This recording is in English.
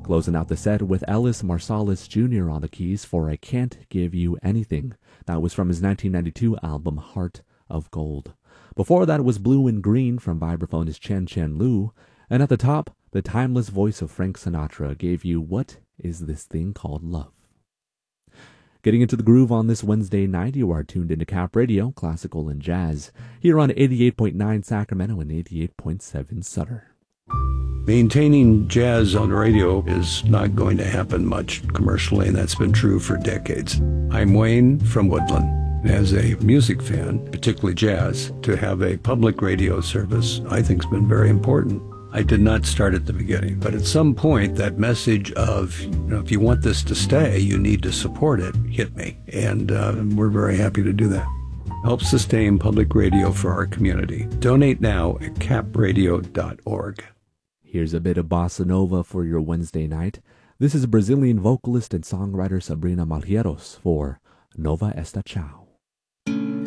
Closing out the set with Ellis Marsalis Jr. on the keys for I Can't Give You Anything. That was from his 1992 album Heart of Gold. Before that was Blue and Green from vibraphonist Chen Chen Lu. And at the top, the timeless voice of Frank Sinatra gave you What Is This Thing Called Love? Getting into the groove on this Wednesday night, you are tuned into Cap Radio, Classical and Jazz, here on 88.9 Sacramento and 88.7 Sutter. Maintaining jazz on the radio is not going to happen much commercially, and that's been true for decades. I'm Wayne from Woodland. As a music fan, particularly jazz, to have a public radio service I think has been very important. I did not start at the beginning, but at some point that message of, if you want this to stay, you need to support it, hit me. And we're very happy to do that. Help sustain public radio for our community. Donate now at capradio.org. Here's a bit of bossa nova for your Wednesday night. This is Brazilian vocalist and songwriter Sabrina Malheiros for Nova Esta Chao.